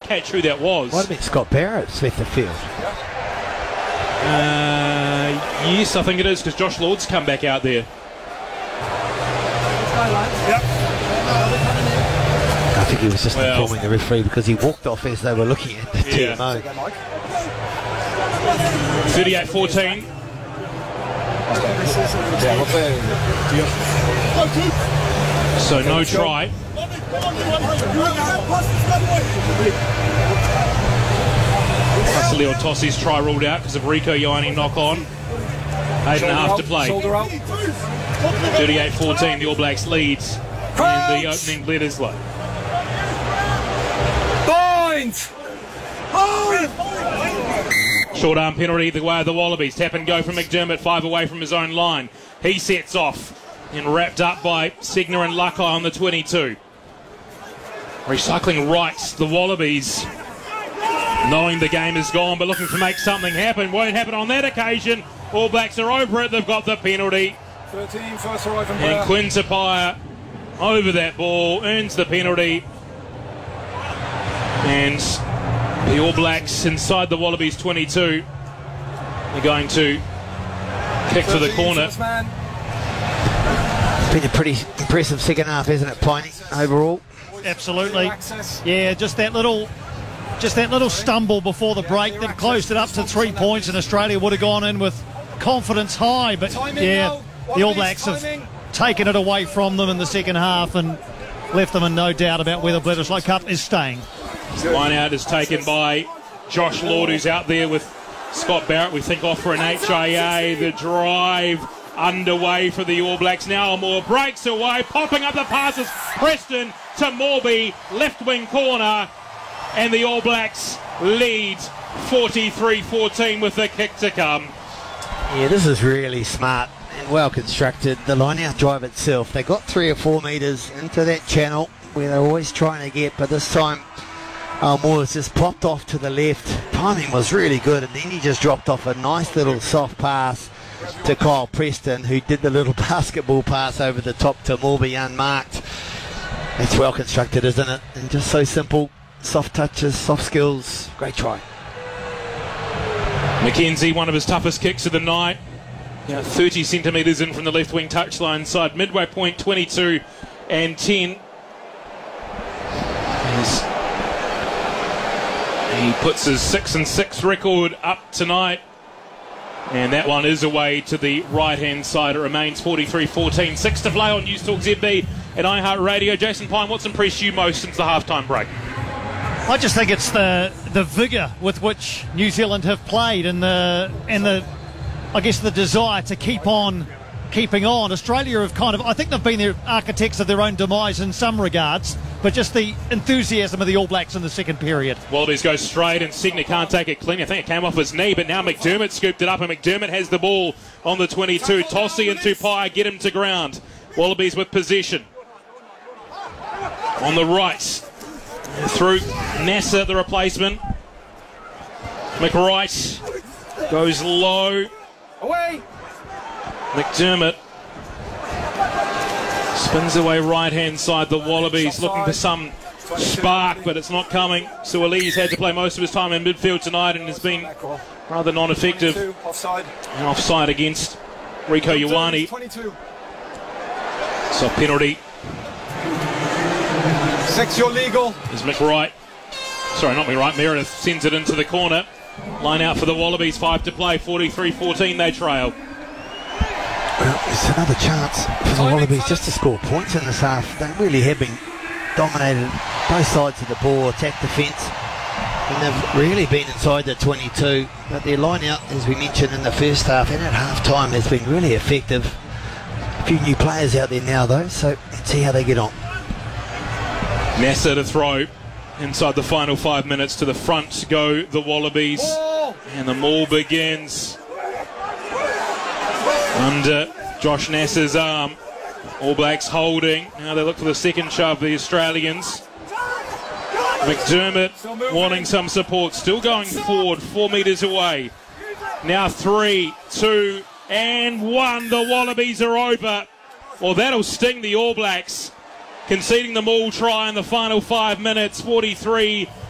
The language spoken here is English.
catch who that was. Might have been Scott Barrett left the field. Yes, I think it is, because Josh Lord's come back out there. Yep. I think he was just informing the referee because he walked off as they were looking at the TMO. 38-14. So no try. Vasilio Tossi's try ruled out because of Rieko Ioane knock on. 8.5 to play. 38-14, the All Blacks leads in the opening Bledisloe. Short arm penalty the way of the Wallabies. Tap and go from McDermott, 5 away from his own line. He sets off and wrapped up by Segner and Lakai on the 22. Recycling rights, the Wallabies, knowing the game is gone but looking to make something happen. Won't happen on that occasion. All Blacks are over it. They've got the penalty. 13, first arriving and Quinn Tapia over that ball, earns the penalty. And the All Blacks inside the Wallabies 22 are going to kick for the corner. It's been a pretty impressive second half, hasn't it, Piney, overall? Absolutely. Yeah, just that little stumble before the break that closed it up to 3 points, and Australia would have gone in with confidence high. But yeah, the All Blacks have taken it away from them in the second half and left them in no doubt about whether Bledisloe Cup is staying. Line out is taken by Josh Lord, who's out there with Scott Barrett. We think off for an HIA. The drive underway for the All Blacks. Now Moore breaks away, popping up the passes. Preston to Morby, left wing corner, and the All Blacks lead 43-14 with the kick to come. Yeah, this is really smart and well constructed. The line out drive itself, they got 3 or 4 metres into that channel where they're always trying to get, but this time Moore's just popped off to the left. Timing was really good, and then he just dropped off a nice little soft pass to Kyle Preston, who did the little basketball pass over the top to Morby unmarked. It's well constructed, isn't it? And just so simple. Soft touches, soft skills. Great try. McKenzie, one of his toughest kicks of the night. 30 centimetres in from the left wing touchline side. Midway point, 22 and 10. He puts his 6-6 record up tonight. And that one is away to the right-hand side. It remains 43-14. 6 to play on News Talk ZB and iHeartRadio. Jason Pine, what's impressed you most since the halftime break? I just think it's the vigour with which New Zealand have played and the I guess the desire to keep on keeping on. Australia have I think they've been the architects of their own demise in some regards, but just the enthusiasm of the All Blacks in the second period. Wallabies go straight and Segner can't take it clean. I think it came off his knee, but now McDermott scooped it up and McDermott has the ball on the 22. Tossi and Tupai get him to ground. Wallabies with possession. On the right, through Nasser, the replacement. McWright goes low. Away. McDermott spins away right-hand side. The Wallabies looking for some spark, but it's not coming. Suali's had to play most of his time in midfield tonight and has been rather non-effective. Offside against Rieko Ioane. So penalty. 6, you're legal. Is McWright. Sorry, not McWright. Meredith sends it into the corner. Line out for the Wallabies. 5 to play. 43-14 they trail. Well, it's another chance for the Wallabies just to score points in this half. They really have been dominated both sides of the ball, attack, defence, and they've really been inside the 22. But their line out, as we mentioned in the first half and at half time, has been really effective. A few new players out there now though, so let's see how they get on. Nasser to throw inside the final 5 minutes. To the front go the Wallabies, and the maul begins under Josh Nasser's arm. All Blacks holding. Now they look for the second shove, the Australians. McDermott wanting some support. Still going forward, 4 metres away. Now 3, 2 and 1. The Wallabies are over. Well, that'll sting the All Blacks. Conceding the maul try in the final 5 minutes. 43